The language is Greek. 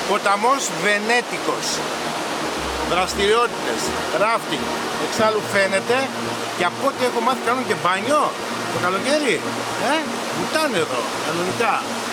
Ποταμός Βενέτικος. Δραστηριότητες, ράφτινγκ, εξάλλου φαίνεται και από ό,τι έχω μάθει κάνουν και μπάνιο το καλοκαίρι. Βουτάνε εδώ, κανονικά.